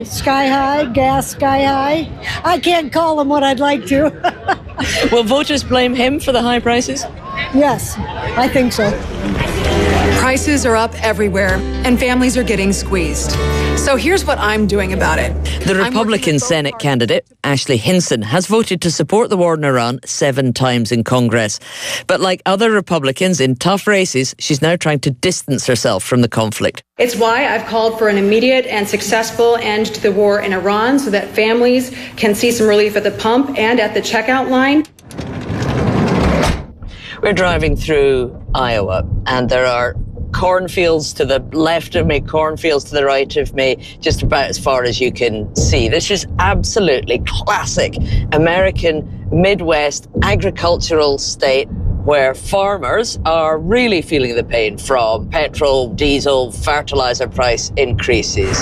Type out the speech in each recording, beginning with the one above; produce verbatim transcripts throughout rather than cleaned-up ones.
Sky high, gas sky high. I can't call them what I'd like to. Will voters blame him for the high prices? Yes, I think so. Prices are up everywhere, and families are getting squeezed. So here's what I'm doing about it. The Republican Senate candidate, Ashley Hinson, has voted to support the war in Iran seven times in Congress. But like other Republicans in tough races, she's now trying to distance herself from the conflict. It's why I've called for an immediate and successful end to the war in Iran so that families can see some relief at the pump and at the checkout line. We're driving through Iowa, and there are cornfields to the left of me, cornfields to the right of me, just about as far as you can see. This is absolutely classic American Midwest agricultural state where farmers are really feeling the pain from petrol, diesel, fertilizer price increases.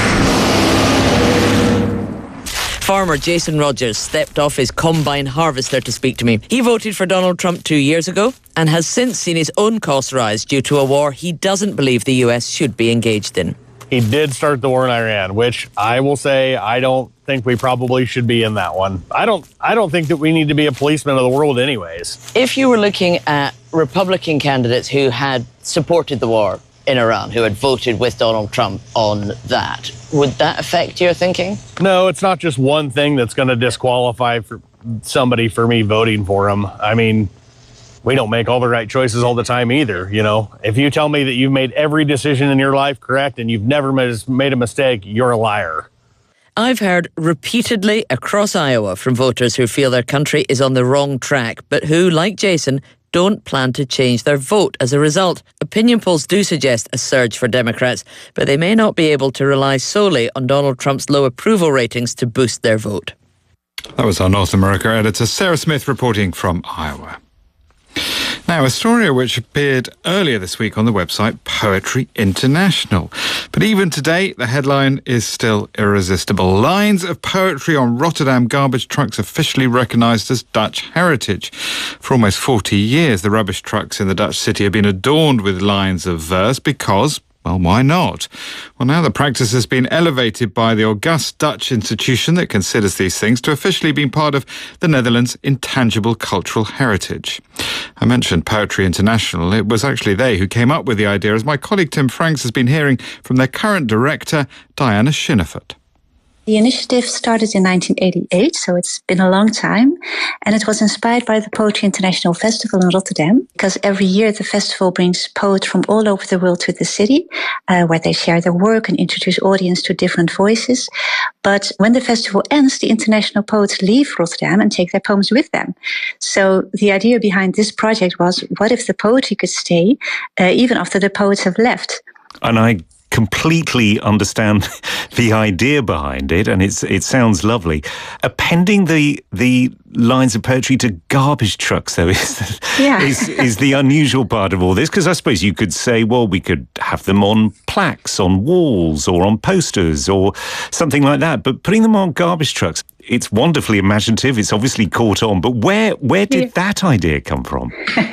Farmer Jason Rogers stepped off his combine harvester to speak to me. He voted for Donald Trump two years ago and has since seen his own costs rise due to a war he doesn't believe the U S should be engaged in. He did start the war in Iran, which I will say I don't think we probably should be in that one. I don't I don't think that we need to be a policeman of the world anyways. If you were looking at Republican candidates who had supported the war in Iran, who had voted with Donald Trump on that, would that affect your thinking? No, it's not just one thing that's going to disqualify for somebody for me voting for him. I mean, we don't make all the right choices all the time either, you know. If you tell me that you've made every decision in your life correct and you've never made a mistake, you're a liar. I've heard repeatedly across Iowa from voters who feel their country is on the wrong track, but who, like Jason, don't plan to change their vote as a result. Opinion polls do suggest a surge for Democrats, but they may not be able to rely solely on Donald Trump's low approval ratings to boost their vote. That was our North America editor, Sarah Smith, reporting from Iowa. Now, a story which appeared earlier this week on the website Poetry International. But even today, the headline is still irresistible. Lines of poetry on Rotterdam garbage trucks officially recognised as Dutch heritage. For almost forty years, the rubbish trucks in the Dutch city have been adorned with lines of verse because, well, why not? Well, now the practice has been elevated by the august Dutch institution that considers these things to officially being part of the Netherlands' intangible cultural heritage. I mentioned Poetry International. It was actually they who came up with the idea, as my colleague Tim Franks has been hearing from their current director, Diana Shiniford. The initiative started in nineteen eighty-eight, so it's been a long time, and it was inspired by the Poetry International Festival in Rotterdam, because every year the festival brings poets from all over the world to the city, uh, where they share their work and introduce audience to different voices. But when the festival ends, the international poets leave Rotterdam and take their poems with them. So the idea behind this project was, what if the poetry could stay, uh, even after the poets have left? And I completely understand the idea behind it, and it's it sounds lovely. Appending the the lines of poetry to garbage trucks, though, is yeah. is, is the unusual part of all this, because I suppose you could say, well, we could have them on plaques, on walls, or on posters, or something like that. But putting them on garbage trucks, it's wonderfully imaginative. It's obviously caught on. But where where did yeah. that idea come from?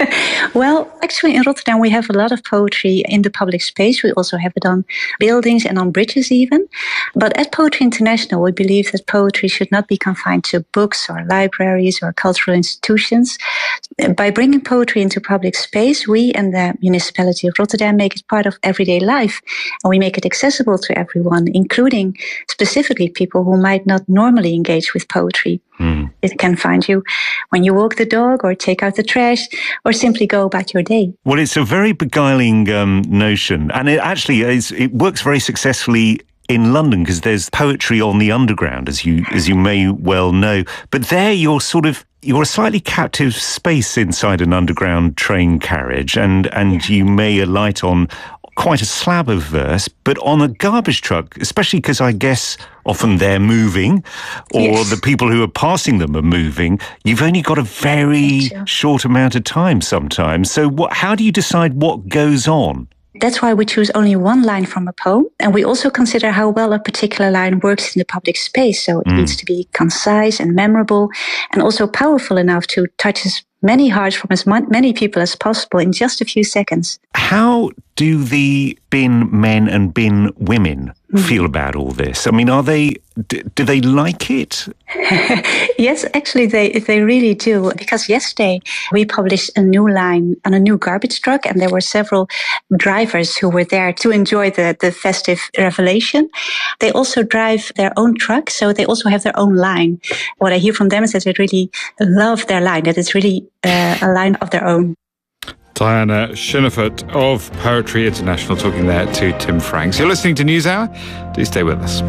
Well, actually, in Rotterdam, we have a lot of poetry in the public space. We also have it on buildings and on bridges even. But at Poetry International, we believe that poetry should not be confined to books or libraries or cultural institutions. By bringing poetry into public space, we and the municipality of Rotterdam make it part of everyday life. And we make it accessible to everyone, including specifically people who might not normally engage with poetry. Mm. It can find you when you walk the dog or take out the trash or simply go about your day. Well, it's a very beguiling um, notion, and it actually is, it works very successfully in London because there's poetry on the Underground, as you as you may well know. But there you're sort of You're a slightly captive space inside an underground train carriage, and, and you may alight on quite a slab of verse, but on a garbage truck, especially because I guess often they're moving, or yes. the people who are passing them are moving, you've only got a very sure. short amount of time sometimes. So what, how do you decide what goes on? That's why we choose only one line from a poem. And we also consider how well a particular line works in the public space. So it mm. needs to be concise and memorable and also powerful enough to touch as many hearts from as many people as possible in just a few seconds. How do the bin men and bin women feel about all this? I mean, are they, do they like it? Yes, actually, they they really do. Because yesterday we published a new line on a new garbage truck, and there were several drivers who were there to enjoy the, the festive revelation. They also drive their own truck, so they also have their own line. What I hear from them is that they really love their line, that it's really uh, a line of their own. Diana Schoenefeld of Poetry International talking there to Tim Franks. You're listening to NewsHour. Do stay with us.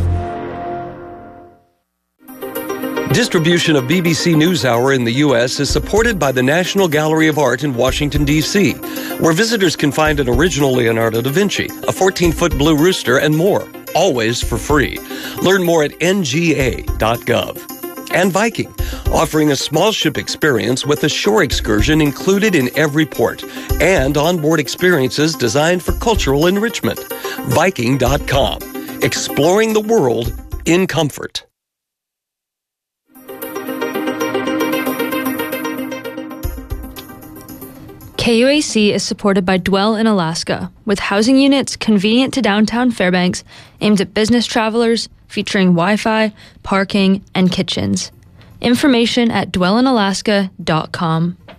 Distribution of B B C NewsHour in the U S is supported by the National Gallery of Art in Washington, D C, where visitors can find an original Leonardo da Vinci, a fourteen-foot blue rooster, and more, always for free. Learn more at N G A dot gov. And Viking, offering a small ship experience with a shore excursion included in every port, and onboard experiences designed for cultural enrichment. Viking dot com, exploring the world in comfort. K U A C is supported by Dwell in Alaska, with housing units convenient to downtown Fairbanks, aimed at business travelers, featuring Wi-Fi, parking, and kitchens. Information at dwell in alaska dot com.